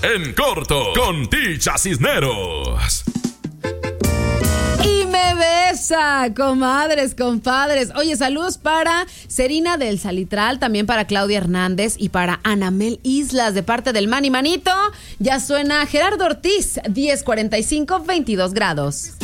En corto con Ticha Cisneros. Y me besa, comadres, compadres. Oye, saludos para Serina del Salitral, también para Claudia Hernández y para Anamel Islas de parte del Manny Manito. Ya suena Gerardo Ortiz, 10:45, 22 grados.